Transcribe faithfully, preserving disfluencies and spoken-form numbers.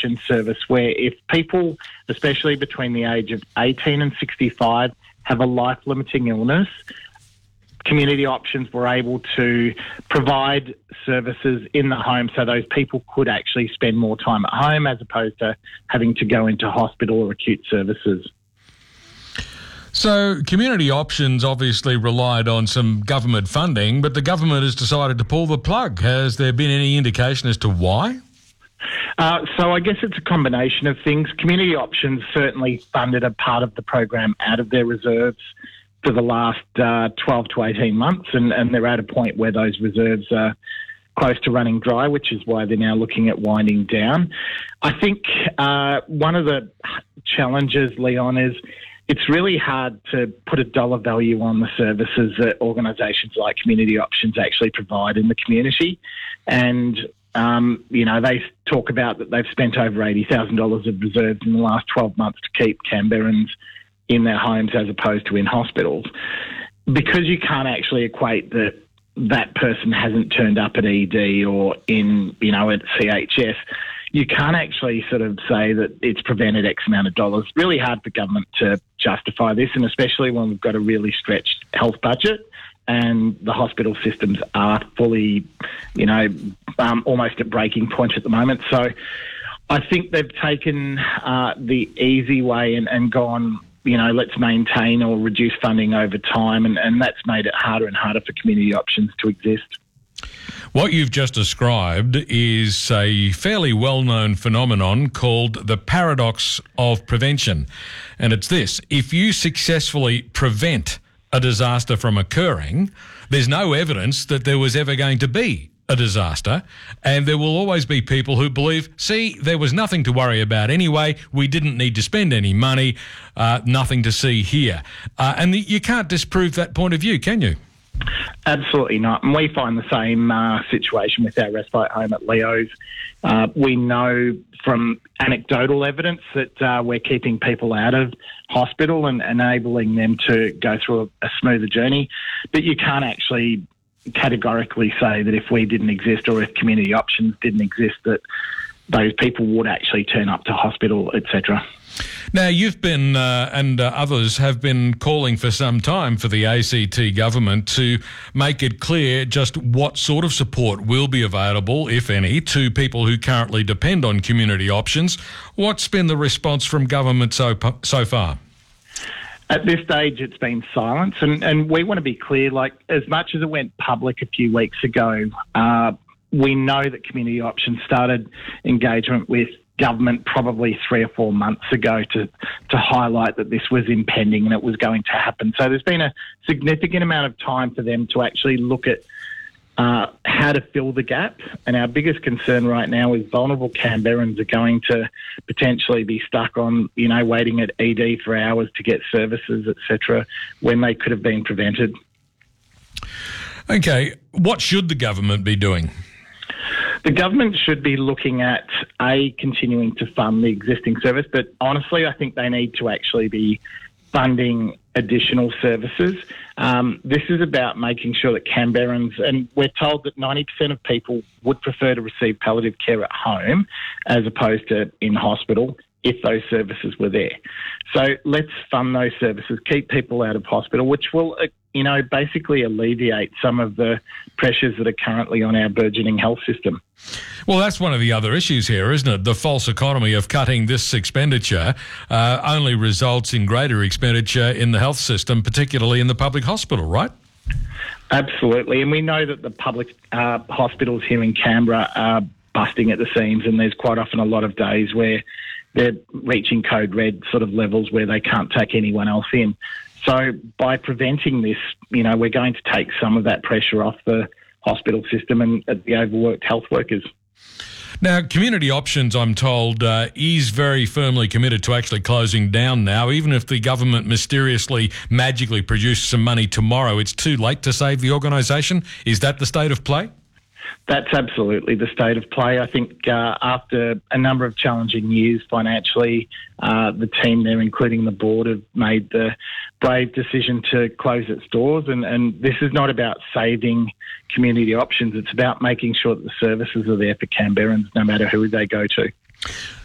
options service where if people, especially between the age of eighteen and sixty-five, have a life-limiting illness, Community Options were able to provide services in the home so those people could actually spend more time at home as opposed to having to go into hospital or acute services. So Community Options obviously relied on some government funding, but the government has decided to pull the plug. Has there been any indication as to why? Uh, so I guess it's a combination of things. Community Options certainly funded a part of the program out of their reserves for the last uh, twelve to eighteen months, and, and they're at a point where those reserves are close to running dry, which is why they're now looking at winding down. I think uh, one of the challenges, Leon, is it's really hard to put a dollar value on the services that organisations like Community Options actually provide in the community. And, um, you know, they talk about that they've spent over eighty thousand dollars of reserves in the last twelve months to keep Canberrans in their homes as opposed to in hospitals. Because you can't actually equate that that person hasn't turned up at E D or in, you know, at C H S, you can't actually sort of say that it's prevented X amount of dollars. It's really hard for government to justify this, and especially when we've got a really stretched health budget and the hospital systems are fully, you know, um, almost at breaking point at the moment. So I think they've taken uh, the easy way and, and gone, you know, let's maintain or reduce funding over time, and, and that's made it harder and harder for Community Options to exist. What you've just described is a fairly well-known phenomenon called the paradox of prevention. And it's this: if you successfully prevent a disaster from occurring, there's no evidence that there was ever going to be a disaster, and there will always be people who believe, see, there was nothing to worry about anyway, we didn't need to spend any money, uh, nothing to see here. Uh, and the, you can't disprove that point of view, can you? Absolutely not. And we find the same uh, situation with our respite home at Leo's. Uh, we know from anecdotal evidence that uh, we're keeping people out of hospital and enabling them to go through a, a smoother journey. But you can't actually categorically say that if we didn't exist or if Community Options didn't exist, that those people would actually turn up to hospital, et cetera. Now, you've been, uh, and uh, others have been calling for some time for the A C T government to make it clear just what sort of support will be available, if any, to people who currently depend on Community Options. What's been the response from government so, so far? At this stage, it's been silence, and, and we want to be clear, like, as much as it went public a few weeks ago, uh, we know that Community Options started engagement with government probably three or four months ago to, to highlight that this was impending and it was going to happen. So there's been a significant amount of time for them to actually look at uh, how to fill the gap. And our biggest concern right now is vulnerable Canberrans are going to potentially be stuck on, you know, waiting at E D for hours to get services, et cetera, when they could have been prevented. Okay, what should the government be doing? The government should be looking at, A, continuing to fund the existing service, but honestly, I think they need to actually be funding additional services. Um, this is about making sure that Canberrans, and we're told that ninety percent of people would prefer to receive palliative care at home as opposed to in hospital if those services were there. So let's fund those services, keep people out of hospital, which will, you know, basically alleviate some of the pressures that are currently on our burgeoning health system. Well, that's one of the other issues here, isn't it? The false economy of cutting this expenditure uh, only results in greater expenditure in the health system, particularly in the public hospital, right? Absolutely. And we know that the public uh, hospitals here in Canberra are busting at the seams, and there's quite often a lot of days where they're reaching code red sort of levels where they can't take anyone else in. So by preventing this, you know, we're going to take some of that pressure off the hospital system and the overworked health workers. Now, Community Options, I'm told, uh, is very firmly committed to actually closing down now. Even if the government mysteriously, magically produced some money tomorrow, it's too late to save the organisation. Is that the state of play? That's absolutely the state of play. I think uh, after a number of challenging years financially, uh, the team there, including the board, have made the brave decision to close its doors. And, and this is not about saving Community Options. It's about making sure that the services are there for Canberrans, no matter who they go to.